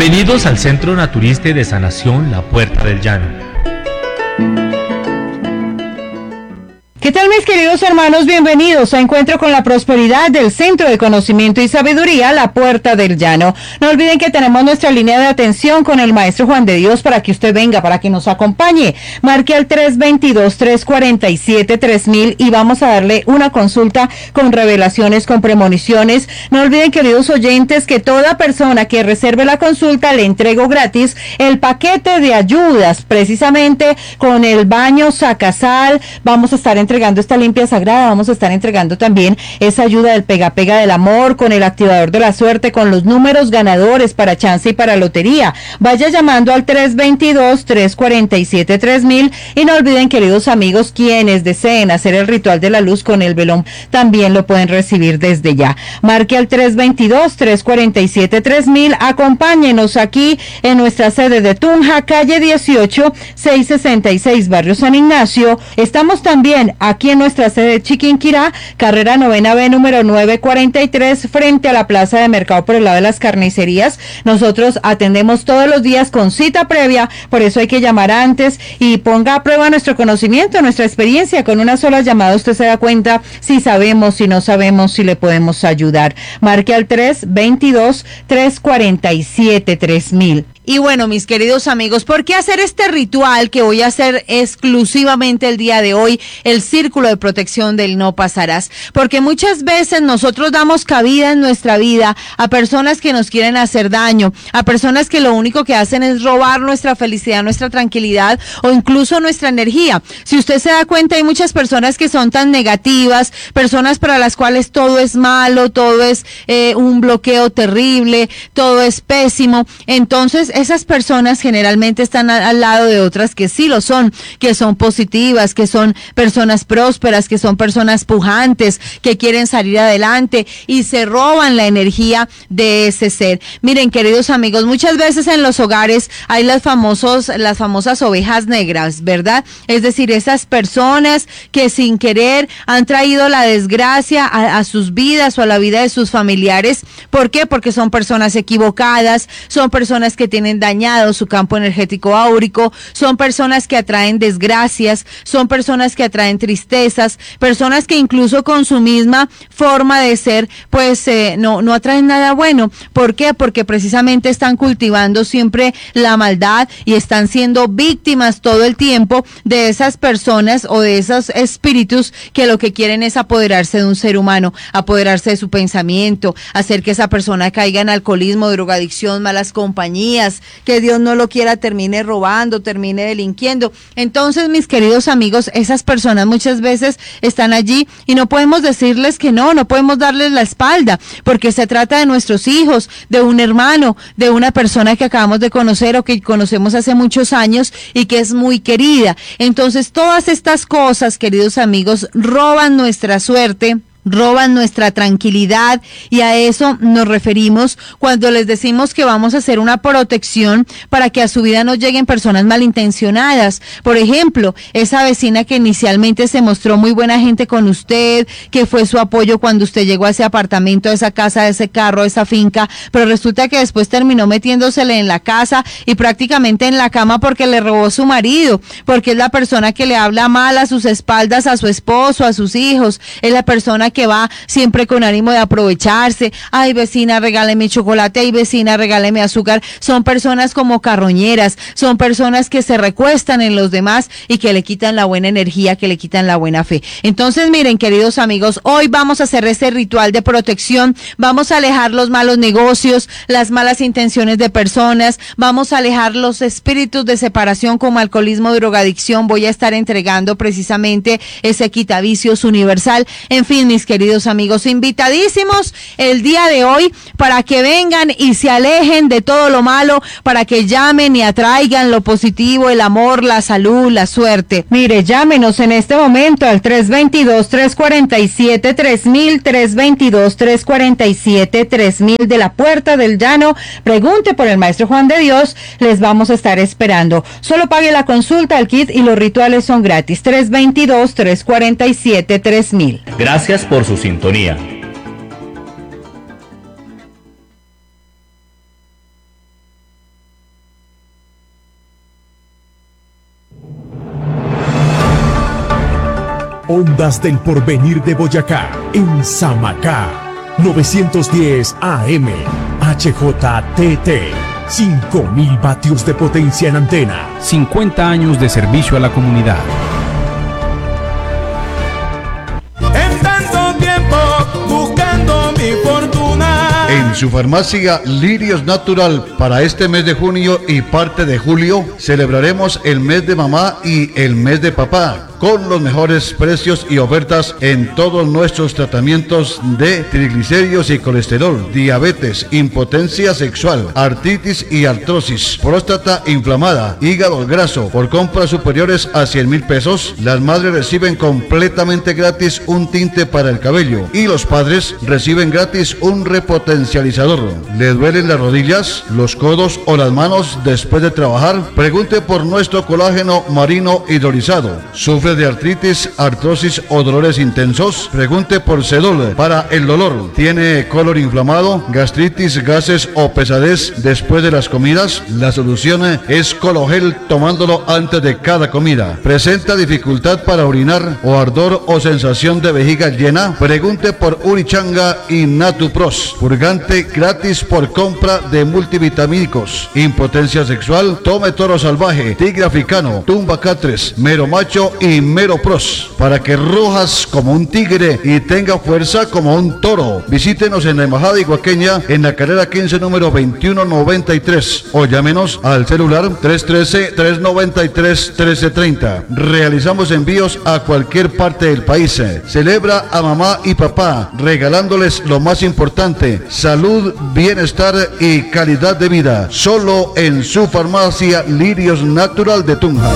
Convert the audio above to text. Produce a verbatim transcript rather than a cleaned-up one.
Bienvenidos al Centro Naturista y de Sanación La Puerta del Llano. ¿Qué tal, mis queridos hermanos? Bienvenidos a Encuentro con la Prosperidad del Centro de Conocimiento y Sabiduría La Puerta del Llano. No olviden que tenemos nuestra línea de atención con el Maestro Juan de Dios para que usted venga, para que nos acompañe. Marque al tres dos dos, tres cuatro siete, tres mil y vamos a darle una consulta con revelaciones, con premoniciones. No olviden, queridos oyentes, que toda persona que reserve la consulta le entrego gratis el paquete de ayudas, precisamente con el baño Sacasal. Vamos a estar entregando esta limpia sagrada, vamos a estar entregando también esa ayuda del pega pega del amor, con el activador de la suerte, con los números ganadores para chance y para lotería. Vaya llamando al tres dos dos, tres cuatro siete, tres mil y no olviden, queridos amigos, quienes deseen hacer el ritual de la luz con el velón también lo pueden recibir desde ya. Marque al tres dos dos, tres cuatro siete, tres mil, acompáñenos aquí en nuestra sede de Tunja, calle dieciocho, seiscientos sesenta y seis, barrio San Ignacio. Estamos también aquí en nuestra sede de Chiquinquirá, carrera novena B, número nueve cuarenta y tres, frente a la plaza de mercado por el lado de las carnicerías. Nosotros atendemos todos los días con cita previa, por eso hay que llamar antes y ponga a prueba nuestro conocimiento, nuestra experiencia. Con una sola llamada usted se da cuenta si sabemos, si no sabemos, si le podemos ayudar. Marque al tres dos dos, tres cuatro siete, tres mil. Y bueno, mis queridos amigos, ¿por qué hacer este ritual que voy a hacer exclusivamente el día de hoy, el círculo de protección del no pasarás? Porque muchas veces nosotros damos cabida en nuestra vida a personas que nos quieren hacer daño, a personas que lo único que hacen es robar nuestra felicidad, nuestra tranquilidad o incluso nuestra energía. Si usted se da cuenta, hay muchas personas que son tan negativas, personas para las cuales todo es malo, todo es eh, un bloqueo terrible, todo es pésimo. Entonces, esas personas generalmente están a, al lado de otras que sí lo son, que son positivas, que son personas prósperas, que son personas pujantes, que quieren salir adelante y se roban la energía de ese ser. Miren, queridos amigos, muchas veces en los hogares hay las famosos, las famosas ovejas negras, ¿verdad? Es decir, esas personas que sin querer han traído la desgracia a, a sus vidas o a la vida de sus familiares. ¿Por qué? Porque son personas equivocadas, son personas que tienen dañado su campo energético áurico, son personas que atraen desgracias, son personas que atraen tristezas, personas que incluso con su misma forma de ser, pues eh, no, no atraen nada bueno. ¿Por qué? Porque precisamente están cultivando siempre la maldad y están siendo víctimas todo el tiempo de esas personas o de esos espíritus que lo que quieren es apoderarse de un ser humano, apoderarse de su pensamiento, hacer que esa persona caiga en alcoholismo, drogadicción, malas compañías, que Dios no lo quiera, termine robando, termine delinquiendo. Entonces, mis queridos amigos, esas personas muchas veces están allí y no podemos decirles que no, no podemos darles la espalda, porque se trata de nuestros hijos, de un hermano, de una persona que acabamos de conocer o que conocemos hace muchos años y que es muy querida. Entonces, todas estas cosas, queridos amigos, roban nuestra suerte, roban nuestra tranquilidad y a eso nos referimos cuando les decimos que vamos a hacer una protección para que a su vida no lleguen personas malintencionadas. Por ejemplo, esa vecina que inicialmente se mostró muy buena gente con usted, que fue su apoyo cuando usted llegó a ese apartamento, a esa casa, a ese carro, a esa finca, pero resulta que después terminó metiéndosele en la casa y prácticamente en la cama porque le robó su marido, porque es la persona que le habla mal a sus espaldas a su esposo, a sus hijos, es la persona que va siempre con ánimo de aprovecharse. Ay, vecina, regáleme chocolate. Ay, vecina, regáleme azúcar. Son personas como carroñeras, son personas que se recuestan en los demás y que le quitan la buena energía, que le quitan la buena fe. Entonces, miren, queridos amigos, hoy vamos a hacer ese ritual de protección, vamos a alejar los malos negocios, las malas intenciones de personas, vamos a alejar los espíritus de separación como alcoholismo, drogadicción. Voy a estar entregando precisamente ese quitavicios universal. En fin, mis queridos amigos, invitadísimos el día de hoy para que vengan y se alejen de todo lo malo, para que llamen y atraigan lo positivo, el amor, la salud, la suerte. Mire, llámenos en este momento al tres dos dos, tres cuatro siete, tres mil, tres dos dos, tres cuatro siete, tres mil de la Puerta del Llano. Pregunte por el Maestro Juan de Dios, les vamos a estar esperando. Solo pague la consulta, el kit y los rituales son gratis. tres dos dos, tres cuatro siete, tres mil. Gracias por su sintonía. Ondas del Porvenir de Boyacá, en Samacá, novecientos diez A M, H J T T, cinco mil vatios de potencia en antena. cincuenta años de servicio a la comunidad. En tanto tiempo buscando mi fortuna. En su farmacia Lirios Natural, para este mes de junio y parte de julio, celebraremos el mes de mamá y el mes de papá, con los mejores precios y ofertas en todos nuestros tratamientos de triglicéridos y colesterol, diabetes, impotencia sexual, artritis y artrosis, próstata inflamada, hígado graso. Por compras superiores a cien mil pesos, las madres reciben completamente gratis un tinte para el cabello y los padres reciben gratis un repotencializador. ¿Le duelen las rodillas, los codos o las manos después de trabajar? Pregunte por nuestro colágeno marino hidrolizado. ¿Sufre de artritis, artrosis o dolores intensos? Pregunte por Sedol para el dolor. ¿Tiene colon inflamado, gastritis, gases o pesadez después de las comidas? La solución es Cologel, tomándolo antes de cada comida. ¿Presenta dificultad para orinar o ardor o sensación de vejiga llena? Pregunte por Urichanga y Natupros, purgante gratis por compra de multivitamínicos. Impotencia sexual, tome Toro Salvaje, Tigre Africano, Tumba Catres, Mero Macho y Mero Pros, para que rujas como un tigre y tenga fuerza como un toro. Visítenos en la Embajada Iguaqueña, en la carrera quince, número veintiuno noventa y tres, o llámenos al celular tres uno tres, tres nueve tres, uno tres tres cero. Realizamos envíos a cualquier parte del país. Celebra a mamá y papá, regalándoles lo más importante: salud, bienestar y calidad de vida. Solo en su farmacia Lirios Natural de Tunja.